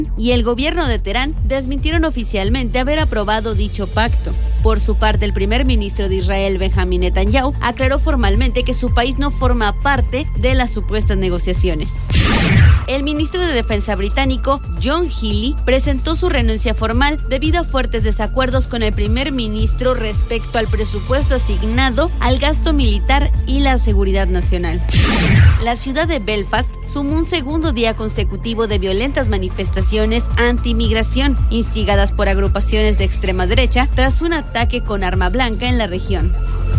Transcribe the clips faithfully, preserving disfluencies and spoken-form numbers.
y el gobierno de Teherán desmintieron oficialmente haber aprobado dicho pacto. Por su parte, el primer ministro de Israel, Benjamín Netanyahu, aclaró formalmente que su país no forma parte de las supuestas negociaciones. El ministro de Defensa británico, John Healey, presentó su renuncia formal debido a fuertes desacuerdos con el primer ministro respecto al presupuesto asignado al gasto militar y la seguridad nacional. La ciudad de Belfast sumó un segundo día consecutivo de violentas manifestaciones anti-inmigración, instigadas por agrupaciones de extrema derecha tras un ataque con arma blanca en la región.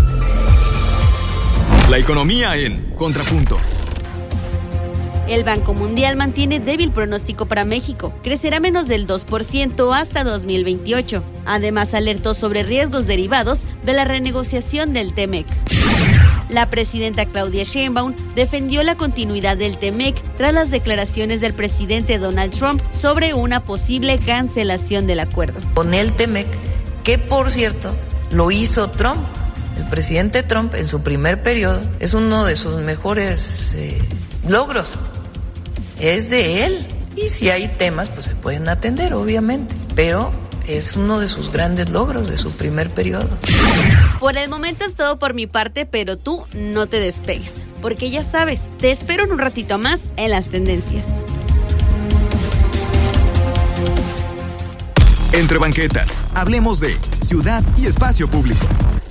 La economía en Contrapunto. El Banco Mundial mantiene débil pronóstico para México. Crecerá menos del dos por ciento hasta dos mil veintiocho. Además, alertó sobre riesgos derivados de la renegociación del T-MEC. La presidenta Claudia Sheinbaum defendió la continuidad del T-MEC tras las declaraciones del presidente Donald Trump sobre una posible cancelación del acuerdo. Con el T-MEC, que por cierto lo hizo Trump, el presidente Trump en su primer periodo, es uno de sus mejores eh, logros. Es de él. Y si hay temas, pues se pueden atender, obviamente. Pero es uno de sus grandes logros de su primer periodo. Por el momento es todo por mi parte, pero tú no te despegues. Porque ya sabes, te espero en un ratito más en las tendencias. Entre banquetas, hablemos de ciudad y espacio público.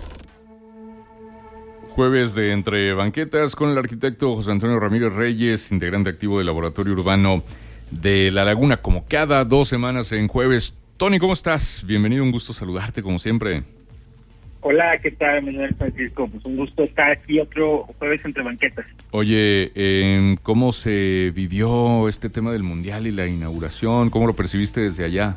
Jueves de Entre Banquetas con el arquitecto José Antonio Ramírez Reyes, integrante activo del Laboratorio Urbano de La Laguna, como cada dos semanas en jueves. Tony, ¿cómo estás? Bienvenido, un gusto saludarte como siempre. Hola, ¿qué tal, Manuel Francisco? Pues un gusto estar aquí otro jueves Entre Banquetas. Oye, eh, ¿cómo se vivió este tema del Mundial y la inauguración? ¿Cómo lo percibiste desde allá?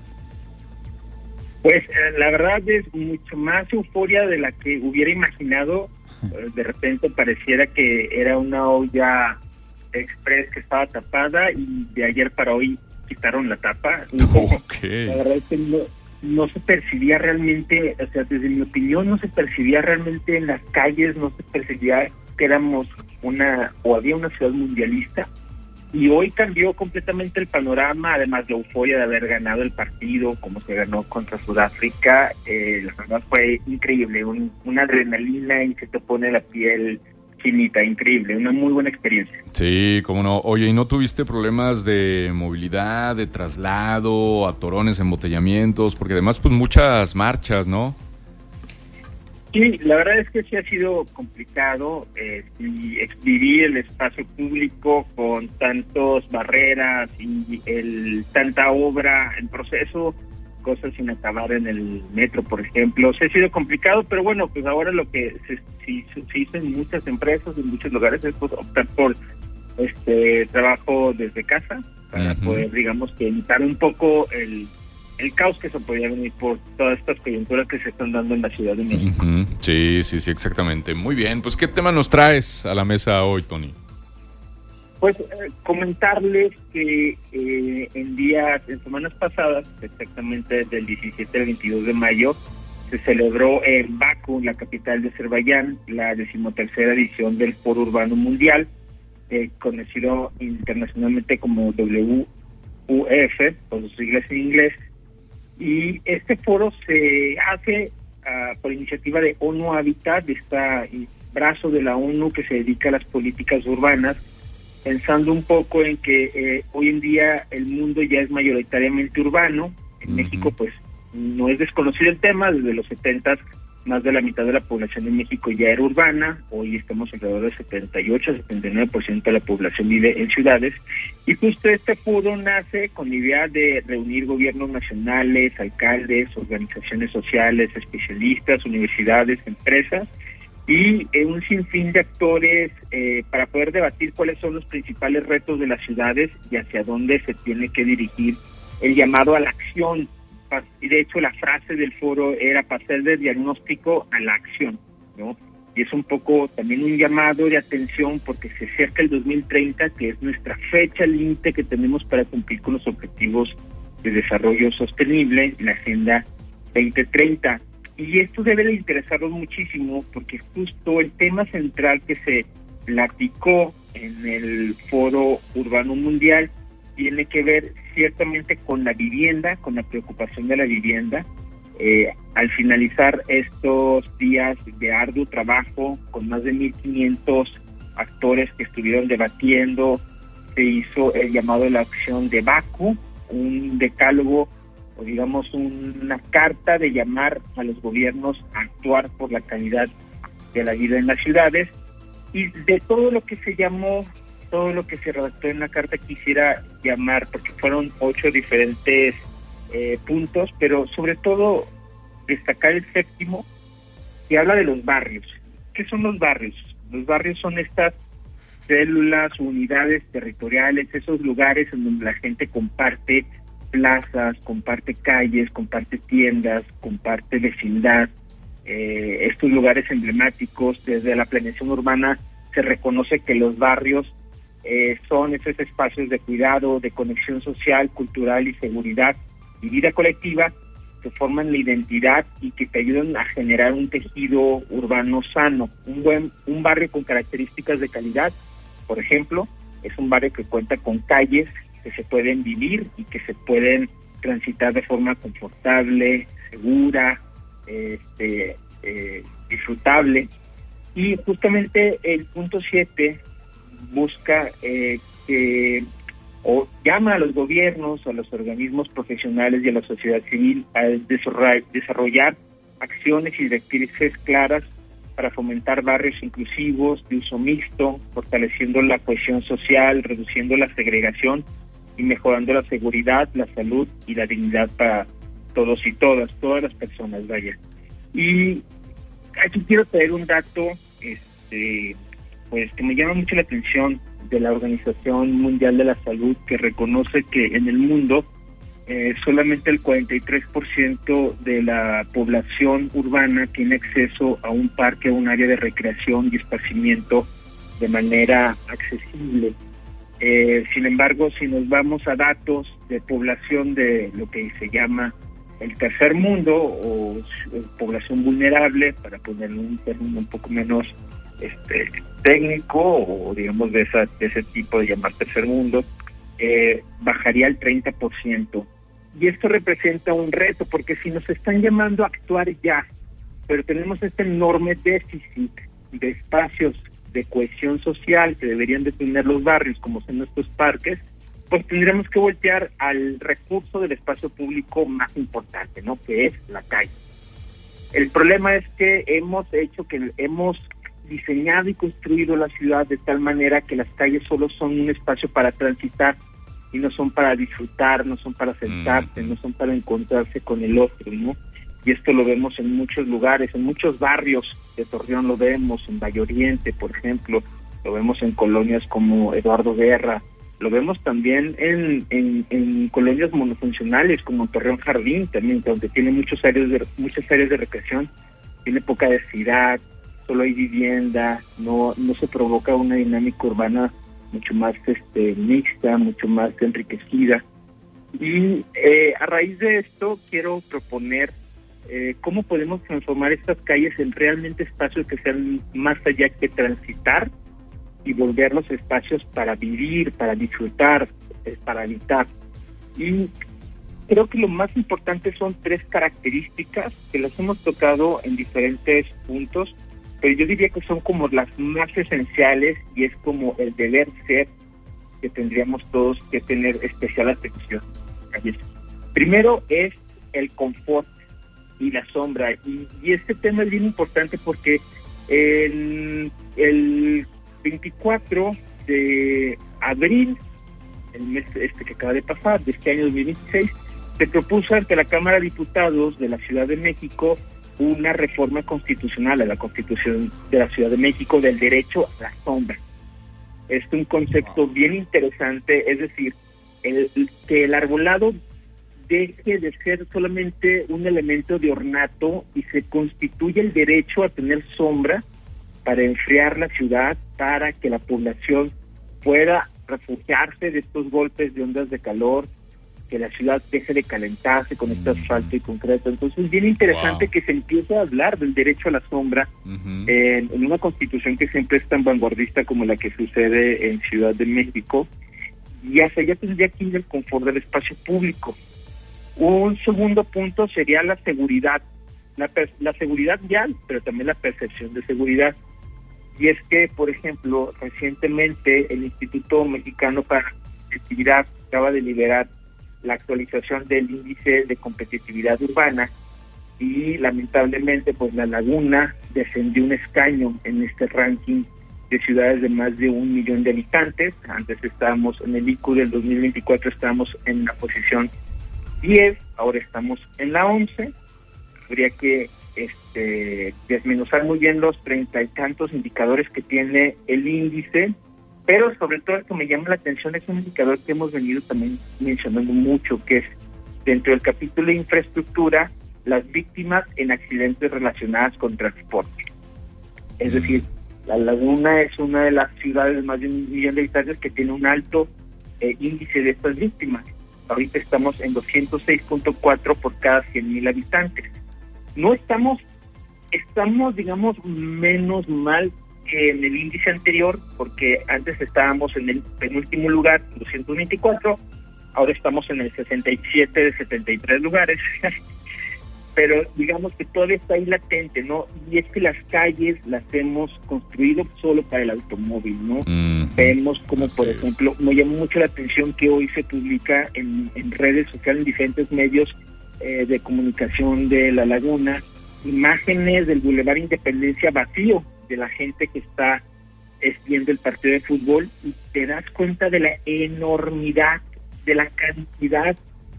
Pues eh, la verdad es mucho más euforia de la que hubiera imaginado. De repente pareciera que era una olla express que estaba tapada y de ayer para hoy quitaron la tapa. Okay. La verdad es que no, no se percibía realmente, o sea, desde mi opinión, no se percibía realmente en las calles, no se percibía que éramos una, o había una ciudad mundialista. Y hoy cambió completamente el panorama, además de euforia de haber ganado el partido, como se ganó contra Sudáfrica. Eh, la verdad fue increíble, un, una adrenalina y se te pone la piel chinita, increíble, una muy buena experiencia. Sí, cómo no. Oye, ¿y no tuviste problemas de movilidad, de traslado, atorones, embotellamientos? Porque además, pues muchas marchas, ¿no? Sí, la verdad es que sí ha sido complicado eh, y vivir el espacio público con tantas barreras y el tanta obra en proceso, cosas sin acabar en el metro, por ejemplo. Sí ha sido complicado, pero bueno, pues ahora lo que se, se, se hizo en muchas empresas, en muchos lugares, es pues, optar por este trabajo desde casa para uh-huh. poder, digamos, que evitar un poco el... el caos que se podía venir por todas estas coyunturas que se están dando en la Ciudad de México. Uh-huh. Sí, sí, sí, exactamente. Muy bien, pues ¿qué tema nos traes a la mesa hoy, Tony? Pues eh, comentarles que eh, en días, en semanas pasadas, exactamente del diecisiete al veintidós de mayo, se celebró en Bakú, la capital de Azerbaiyán, la decimotercera edición del Foro Urbano Mundial, eh, conocido internacionalmente como W U F, por sus siglas en inglés. Y este foro se hace uh, por iniciativa de ONU Habitat, de este brazo de la ONU que se dedica a las políticas urbanas, pensando un poco en que eh, hoy en día el mundo ya es mayoritariamente urbano. En uh-huh. México, pues, no es desconocido el tema. Desde los setentas, más de la mitad de la población en México ya era urbana. Hoy estamos alrededor del setenta y ocho a setenta y nueve por ciento de la población vive en ciudades. Y justo este foro nace con la idea de reunir gobiernos nacionales, alcaldes, organizaciones sociales, especialistas, universidades, empresas y eh, un sinfín de actores eh, para poder debatir cuáles son los principales retos de las ciudades y hacia dónde se tiene que dirigir el llamado a la acción. Y de hecho la frase del foro era pasar del diagnóstico a la acción, ¿no? Y es un poco también un llamado de atención porque se acerca el dos mil treinta, que es nuestra fecha límite que tenemos para cumplir con los objetivos de desarrollo sostenible, la Agenda veinte treinta. Y esto debe de interesarnos muchísimo porque justo el tema central que se platicó en el Foro Urbano Mundial tiene que ver ciertamente con la vivienda, con la preocupación de la vivienda. Eh, al finalizar estos días de arduo trabajo, con más de mil quinientos actores que estuvieron debatiendo, se hizo el llamado de la acción de Bakú, un decálogo o digamos una carta de llamar a los gobiernos a actuar por la calidad de la vida en las ciudades. Y de todo lo que se llamó, todo lo que se redactó en la carta, quisiera llamar, porque fueron ocho diferentes eh, puntos, pero sobre todo destacar el séptimo, que habla de los barrios. ¿Qué son los barrios? Los barrios son estas células, unidades territoriales, esos lugares en donde la gente comparte plazas, comparte calles, comparte tiendas, comparte vecindad. Eh, estos lugares emblemáticos, desde la planeación urbana se reconoce que los barrios eh, son esos espacios de cuidado, de conexión social, cultural y seguridad y vida colectiva que forman la identidad y que te ayudan a generar un tejido urbano sano. Un buen un barrio con características de calidad, por ejemplo, es un barrio que cuenta con calles que se pueden vivir y que se pueden transitar de forma confortable, segura, este, eh, disfrutable. Y justamente el punto siete busca eh, que o llama a los gobiernos, a los organismos profesionales y a la sociedad civil a desarrollar acciones y directrices claras para fomentar barrios inclusivos, de uso mixto, fortaleciendo la cohesión social, reduciendo la segregación y mejorando la seguridad, la salud y la dignidad para todos y todas, todas las personas, vaya. Y aquí quiero traer un dato este, pues que me llama mucho la atención, de la Organización Mundial de la Salud, que reconoce que en el mundo eh, solamente el cuarenta y tres por ciento de la población urbana tiene acceso a un parque, a un área de recreación y esparcimiento de manera accesible. Eh, sin embargo, si nos vamos a datos de población de lo que se llama el tercer mundo o población vulnerable, para ponerle un término un poco menos este técnico o digamos de, esa, de ese tipo de llamar tercer mundo, eh, bajaría al treinta por ciento. Y esto representa un reto, porque si nos están llamando a actuar ya, pero tenemos este enorme déficit de espacios de cohesión social que deberían de tener los barrios, como son nuestros parques, pues tendríamos que voltear al recurso del espacio público más importante, ¿no? Que es la calle. El problema es que hemos hecho que hemos diseñado y construido la ciudad de tal manera que las calles solo son un espacio para transitar y no son para disfrutar, no son para sentarse, mm. no son para encontrarse con el otro, ¿no? Y esto lo vemos en muchos lugares, en muchos barrios de Torreón lo vemos, en Valle Oriente, por ejemplo, lo vemos en colonias como Eduardo Guerra, lo vemos también en, en, en colonias monofuncionales como Torreón Jardín, también, donde tiene muchos áreas de, muchas áreas de recreación, tiene poca densidad, solo hay vivienda, no no se provoca una dinámica urbana mucho más este mixta, mucho más enriquecida. Y eh, a raíz de esto quiero proponer eh, cómo podemos transformar estas calles en realmente espacios que sean más allá que transitar y volverlos espacios para vivir, para disfrutar, eh, para habitar. Y creo que lo más importante son tres características que las hemos tocado en diferentes puntos, pero yo diría que son como las más esenciales y es como el deber ser que tendríamos todos que tener especial atención. Primero es el confort y la sombra, y, y este tema es bien importante porque el, el veinticuatro de abril, el mes este que acaba de pasar, de este año dos mil veintiséis, se propuso ante la Cámara de Diputados de la Ciudad de México una reforma constitucional a la Constitución de la Ciudad de México del derecho a la sombra. Es un concepto bien interesante, es decir, el, que el arbolado deje de ser solamente un elemento de ornato y se constituye el derecho a tener sombra para enfriar la ciudad, para que la población pueda refugiarse de estos golpes de ondas de calor, que la ciudad deje de calentarse con este asfalto y concreto. Entonces es bien interesante wow. que se empiece a hablar del derecho a la sombra uh-huh. en, en una constitución que siempre es tan vanguardista como la que sucede en Ciudad de México. y hacia allá tendría que ir el confort del espacio público. Un segundo punto sería la seguridad, la, la seguridad vial, pero también la percepción de seguridad. Y es que, por ejemplo, recientemente el Instituto Mexicano para la Competitividad acaba de liberar la actualización del índice de competitividad urbana y lamentablemente pues La Laguna descendió un escaño en este ranking de ciudades de más de un millón de habitantes. Antes estábamos en el I Q del dos mil veinticuatro, estábamos en la posición diez, ahora estamos en la once. Habría que este desmenuzar muy bien los treinta y tantos indicadores que tiene el índice, pero sobre todo el que me llama la atención es un indicador que hemos venido también mencionando mucho, que es dentro del capítulo de infraestructura, las víctimas en accidentes relacionadas con transporte. Es mm. decir, La Laguna es una de las ciudades de más de un millón de habitantes que tiene un alto eh, índice de estas víctimas. Ahorita estamos en doscientos seis punto cuatro por cada cien mil habitantes. No estamos, estamos, digamos, menos mal que en el índice anterior, porque antes estábamos en el penúltimo lugar, doscientos veinticuatro, ahora estamos en el sesenta y siete de setenta y tres lugares, pero digamos que todavía está ahí latente, ¿no? Y es que las calles las hemos construido solo para el automóvil, ¿no? Mm, Vemos como, por es. ejemplo, me llamó mucho la atención que hoy se publica en, en redes sociales, en diferentes medios eh, de comunicación de La Laguna, imágenes del Boulevard Independencia vacío, de la gente que está es, viendo el partido de fútbol, y te das cuenta de la enormidad, de la cantidad,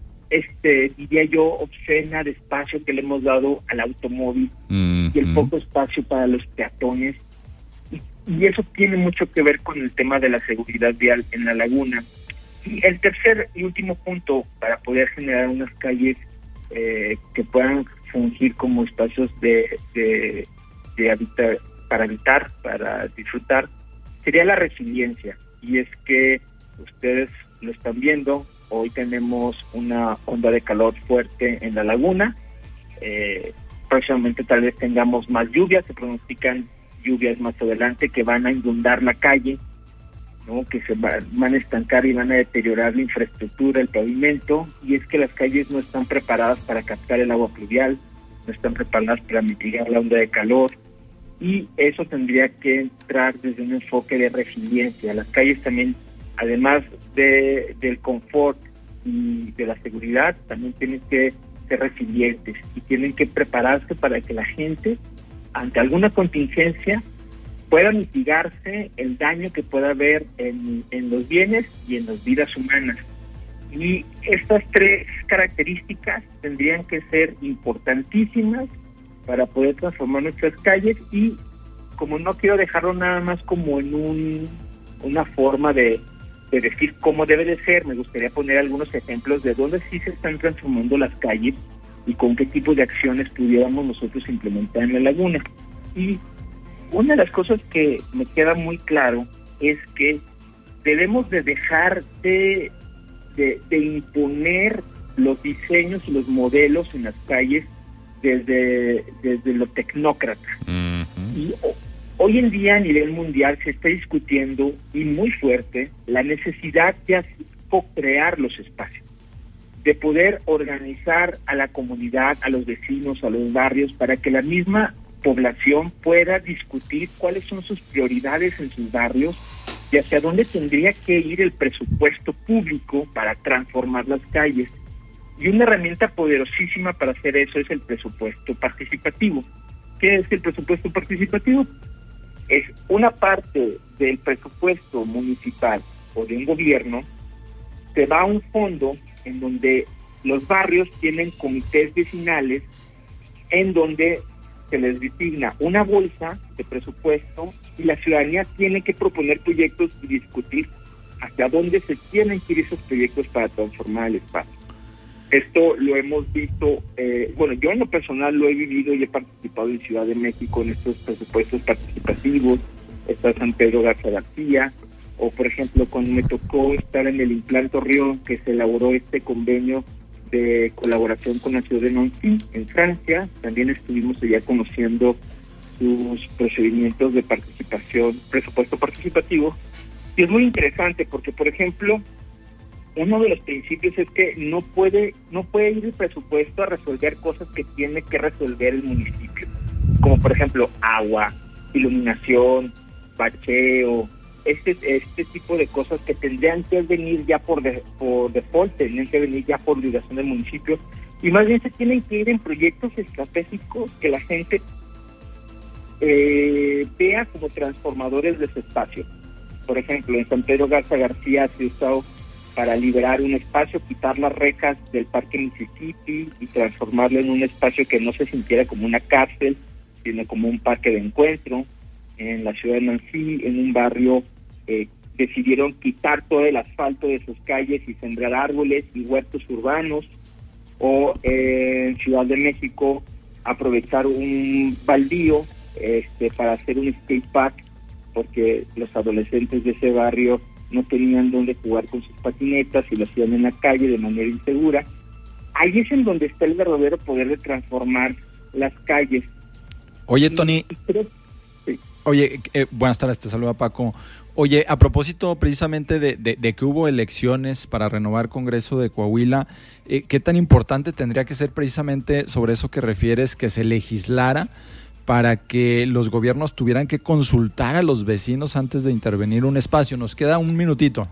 este diría yo, obscena de espacio que le hemos dado al automóvil mm-hmm. y el poco espacio para los peatones. Y, y eso tiene mucho que ver con el tema de la seguridad vial en La Laguna. Y el tercer y último punto, para poder generar unas calles eh, que puedan fungir como espacios de, de, de habitar, para habitar, para disfrutar, sería la resiliencia. Y es que ustedes lo están viendo, hoy tenemos una onda de calor fuerte en La Laguna, eh, próximamente tal vez tengamos más lluvias, se pronostican lluvias más adelante que van a inundar la calle, ¿no? Que se va, van a estancar y van a deteriorar la infraestructura, el pavimento, y es que las calles no están preparadas para captar el agua pluvial, no están preparadas para mitigar la onda de calor, y eso tendría que entrar desde un enfoque de resiliencia. Las calles también, además de del confort y de la seguridad, también tienen que ser resilientes y tienen que prepararse para que la gente, ante alguna contingencia, pueda mitigarse el daño que pueda haber en, en los bienes y en las vidas humanas. Y estas tres características tendrían que ser importantísimas para poder transformar nuestras calles, y como no quiero dejarlo nada más como en un una forma de, de decir cómo debe de ser, me gustaría poner algunos ejemplos de dónde sí se están transformando las calles y con qué tipo de acciones pudiéramos nosotros implementar en La Laguna. Y una de las cosas que me queda muy claro es que debemos de dejar de, de, de imponer los diseños y los modelos en las calles desde, desde lo tecnócrata. Uh-huh. Y o, hoy en día a nivel mundial se está discutiendo, y muy fuerte, la necesidad de co-crear los espacios, de poder organizar a la comunidad, a los vecinos, a los barrios, para que la misma población pueda discutir cuáles son sus prioridades en sus barrios y hacia dónde tendría que ir el presupuesto público para transformar las calles. Y una herramienta poderosísima para hacer eso es el presupuesto participativo. ¿Qué es el presupuesto participativo? Es una parte del presupuesto municipal o de un gobierno, se va a un fondo en donde los barrios tienen comités vecinales, en donde se les designa una bolsa de presupuesto y la ciudadanía tiene que proponer proyectos y discutir hacia dónde se tienen que ir esos proyectos para transformar el espacio. Esto lo hemos visto, eh, bueno, yo en lo personal lo he vivido y he participado en Ciudad de México en estos presupuestos participativos. Está San Pedro Garza García, o por ejemplo cuando me tocó estar en el Implanto Río, que se elaboró este convenio de colaboración con la ciudad de Nancy en Francia, también estuvimos allá conociendo sus procedimientos de participación, presupuesto participativo, y es muy interesante porque, por ejemplo, uno de los principios es que no puede, no puede ir el presupuesto a resolver cosas que tiene que resolver el municipio, como por ejemplo agua, iluminación, bacheo, este este tipo de cosas que tendrían que venir ya por de, por default, tendrían que venir ya por obligación del municipio, y más bien se tienen que ir en proyectos estratégicos que la gente eh, vea como transformadores de ese espacio. Por ejemplo, en San Pedro Garza García se usó para liberar un espacio, quitar las rejas del Parque Mississippi y transformarlo en un espacio que no se sintiera como una cárcel, sino como un parque de encuentro. En la ciudad de Nancy, en un barrio, eh, decidieron quitar todo el asfalto de sus calles y sembrar árboles y huertos urbanos. O eh, en Ciudad de México, aprovechar un baldío este, para hacer un skate park, porque los adolescentes de ese barrio no tenían dónde jugar con sus patinetas y lo hacían en la calle de manera insegura. Ahí es en donde está el verdadero poder de transformar las calles. Oye, Tony, sí. oye, eh, buenas tardes, te saluda Paco. Oye, a propósito precisamente de, de, de que hubo elecciones para renovar Congreso de Coahuila, eh, ¿qué tan importante tendría que ser precisamente sobre eso que refieres, que se legislara para que los gobiernos tuvieran que consultar a los vecinos antes de intervenir un espacio? Nos queda un minutito.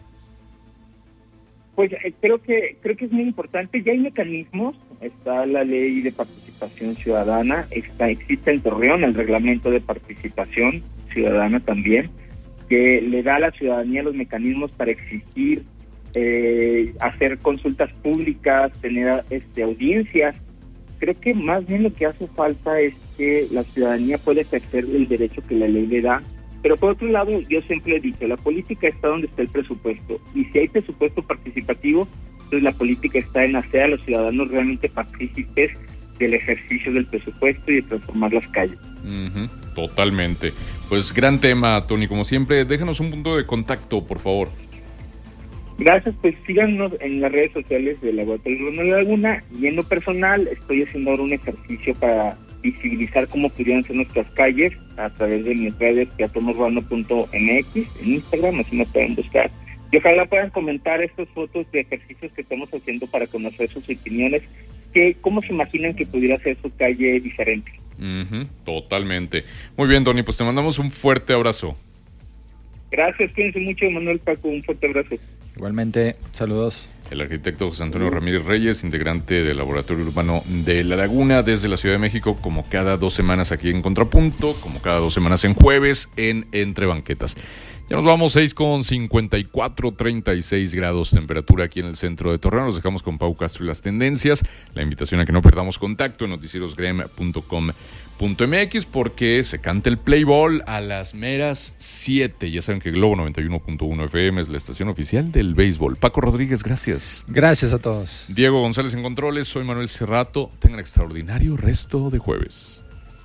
Pues eh, creo que creo que es muy importante. Ya hay mecanismos. Está la ley de participación ciudadana. Está existe en Torreón el reglamento de participación ciudadana también, que le da a la ciudadanía los mecanismos para exigir, eh, hacer consultas públicas, tener este audiencias. Creo que más bien lo que hace falta es que la ciudadanía pueda ejercer el derecho que la ley le da. Pero por otro lado, yo siempre he dicho, la política está donde está el presupuesto. Y si hay presupuesto participativo, entonces la política está en hacer a los ciudadanos realmente partícipes del ejercicio del presupuesto y de transformar las calles. Uh-huh, totalmente. Pues gran tema, Tony. Como siempre, déjanos un punto de contacto, por favor. Gracias, pues síganos en las redes sociales del Laboratorio Urbano de la Laguna, y en lo personal estoy haciendo ahora un ejercicio para visibilizar cómo pudieran ser nuestras calles a través de mis redes, teatro urbano punto m x, en Instagram, así me pueden buscar. Y ojalá puedan comentar estas fotos de ejercicios que estamos haciendo para conocer sus opiniones, que cómo se imaginan que pudiera ser su calle diferente. Uh-huh, totalmente. Muy bien, Tony, pues te mandamos un fuerte abrazo. Gracias, cuídense mucho, Manuel, Paco, un fuerte abrazo. Igualmente, saludos. El arquitecto José Antonio Ramírez Reyes, integrante del Laboratorio Urbano de La Laguna, desde la Ciudad de México, como cada dos semanas aquí en Contrapunto, como cada dos semanas en jueves en Entre Banquetas. Ya nos vamos, seis con cincuenta y cuatro, treinta y seis grados temperatura aquí en el centro de Torreón. Nos dejamos con Pau Castro y las tendencias. La invitación a que no perdamos contacto en noticieros grem punto com punto m x, porque se canta el play ball a las meras siete. Ya saben que Globo noventa y uno punto uno F M es la estación oficial del béisbol. Paco Rodríguez, gracias. Gracias a todos. Diego González en controles, soy Manuel Cerrato. Tengan extraordinario resto de jueves.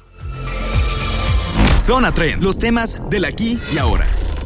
Zona Trend, los temas del aquí y ahora.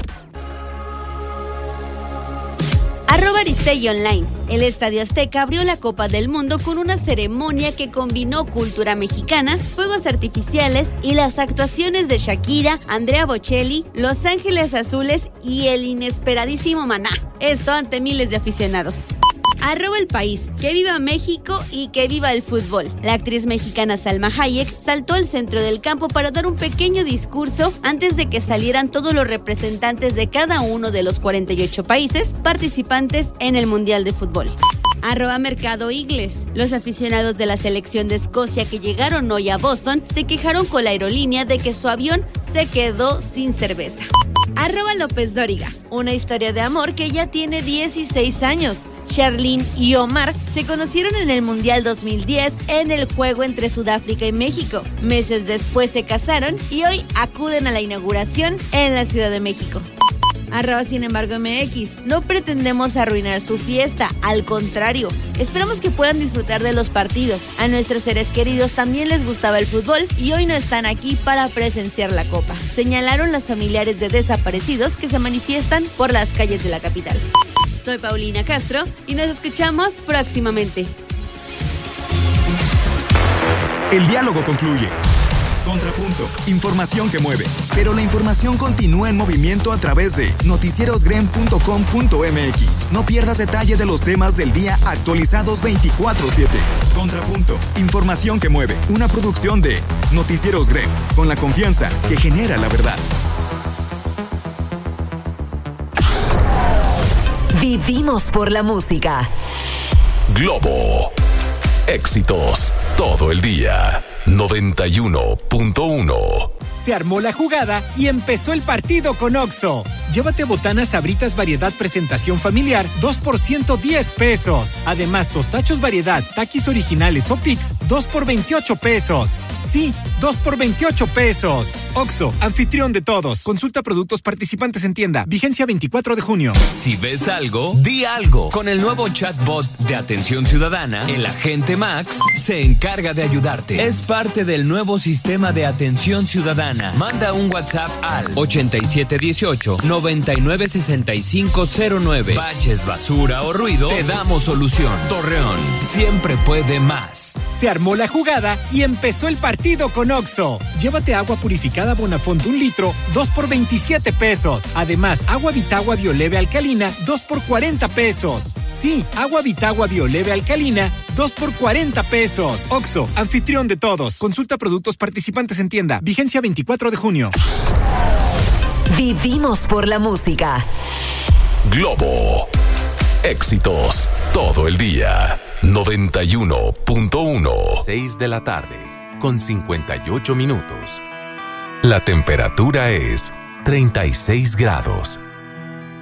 Arroba Aristegui Online. El Estadio Azteca abrió la Copa del Mundo con una ceremonia que combinó cultura mexicana, fuegos artificiales y las actuaciones de Shakira, Andrea Bocelli, Los Ángeles Azules y el inesperadísimo Maná. Esto ante miles de aficionados. Arroba El País, que viva México y que viva el fútbol. La actriz mexicana Salma Hayek saltó al centro del campo para dar un pequeño discurso antes de que salieran todos los representantes de cada uno de los cuarenta y ocho países participantes en el Mundial de Fútbol. Arroba Mercado Igles. Los aficionados de la selección de Escocia que llegaron hoy a Boston se quejaron con la aerolínea de que su avión se quedó sin cerveza. Arroba López Dóriga. Una historia de amor que ya tiene dieciséis años. Charlene y Omar se conocieron en el Mundial dos mil diez en el juego entre Sudáfrica y México. Meses después se casaron y hoy acuden a la inauguración en la Ciudad de México. Arroba Sin embargo M X. No pretendemos arruinar su fiesta, al contrario, esperamos que puedan disfrutar de los partidos. A nuestros seres queridos también les gustaba el fútbol y hoy no están aquí para presenciar la copa, señalaron las familiares de desaparecidos que se manifiestan por las calles de la capital. Soy Paulina Castro y nos escuchamos próximamente. El diálogo concluye. Contrapunto. Información que mueve. Pero la información continúa en movimiento a través de noticieros grem punto com punto m x. No pierdas detalle de los temas del día actualizados veinticuatro siete. Contrapunto. Información que mueve. Una producción de Noticieros Grem. Con la confianza que genera la verdad. Vivimos por la música. Globo. Éxitos todo el día. noventa y uno punto uno. Se armó la jugada y empezó el partido con Oxxo. Llévate botanas Sabritas variedad presentación familiar, dos por ciento diez pesos. Además, tostachos variedad, taquis originales o Pix, dos por veintiocho pesos. Sí, dos por veintiocho pesos. Oxxo, anfitrión de todos. Consulta productos participantes en tienda. Vigencia veinticuatro de junio. Si ves algo, di algo. Con el nuevo chatbot de Atención Ciudadana, el agente Max se encarga de ayudarte. Es parte del nuevo sistema de Atención Ciudadana. Manda un WhatsApp al ochenta y siete dieciocho noventa y nueve sesenta y cinco cero nueve. Baches, basura o ruido, te damos solución. Torreón siempre puede más. Se armó la jugada y empezó el partido con Oxxo. Llévate agua purificada Bonafont de un litro, dos por veintisiete pesos. Además, agua Vitagua Bioleve alcalina, dos por cuarenta pesos. Sí, agua Vitagua Bioleve alcalina, dos por cuarenta pesos. Oxxo, anfitrión de todos. Consulta productos participantes en tienda. Vigencia veinticuatro de junio. Vivimos por la música. Globo. Éxitos todo el día. noventa y uno punto uno. seis de la tarde, con cincuenta y ocho minutos. La temperatura es treinta y seis grados.